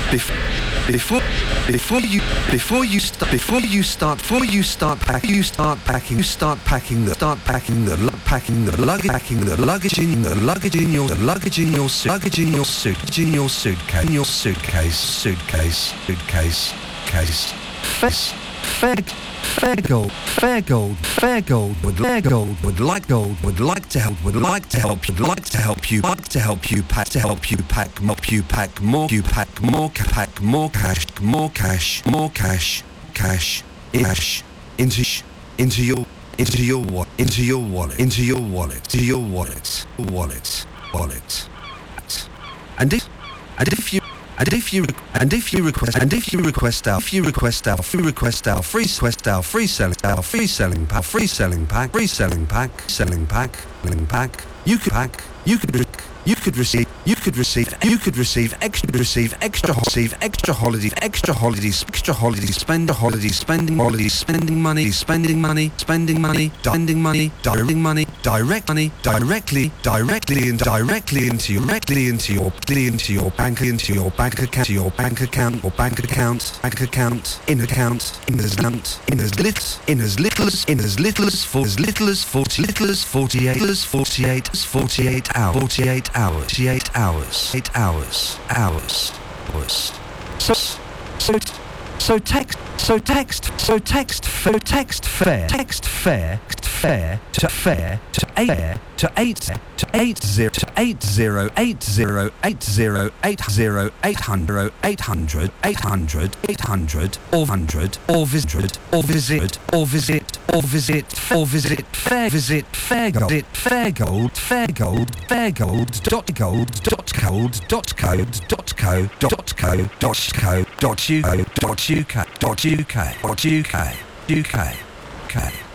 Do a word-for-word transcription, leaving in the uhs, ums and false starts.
before before before you before you start before you start before you start packing you start packing you start packing the start packing the packing the luggage packing the luggage in the luggage in your the luggage in your suit luggage in your suit in your suitcase in your suitcase suitcase suitcase case face fair fair gold fair gold fair gold would fair gold would like gold would like to help would like to help would like to help you like to help you pack to help you pack more you pack more you pack more pack more cash more cash more cash cash cash into into your into your what into your wallet into your wallet to your wallet wallet wallet and if and if you And if you and if you request and if you request our if you request our free request our free request our free selling our free selling pack free selling pack free selling pack selling pack selling pack you could pack you could you could receive you could receive you could receive extra receive extra receive extra holidays extra holidays extra holidays spend a holiday spending holidays spending money spending money spending money spending money directing money direct money directly directly and directly into your directly into your into your bank into your bank account your bank account or bank account bank account in account in as account in as little in as little as in as little as for as little as forty little as forty eight as forty eight as forty eight hours forty eight hours forty eight hours eight hours hours hours so so so text so text so text so text fair text fair fair to fair to eight to eight to eight zero to eight zero eight zero eight zero eight zero eight hundred eight hundred eight hundred eight hundred or hundred or visit or visit or visit or visit or visit fair visit fair gold fair gold fair gold fair gold dot gold dot code dot code dot co dot co dot co dot uk dot uk dot uk dot uk uk uk